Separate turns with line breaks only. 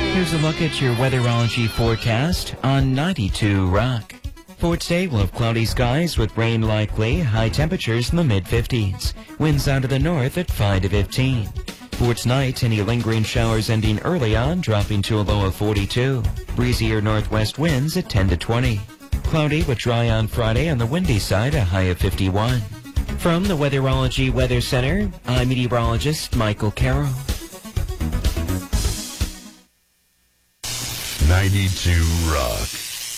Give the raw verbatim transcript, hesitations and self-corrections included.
Here's a look at your weatherology forecast on ninety-two Rock. For today, we'll have cloudy skies with rain likely, high temperatures in the mid fifties. Winds out of the north at five to fifteen. For tonight, any lingering showers ending early on, dropping to a low of forty-two. Breezier northwest winds at ten to twenty. Cloudy but dry on Friday on the windy side, a high of fifty-one. From the Weatherology Weather Center, I'm meteorologist Michael Carroll.
ninety-two Rock.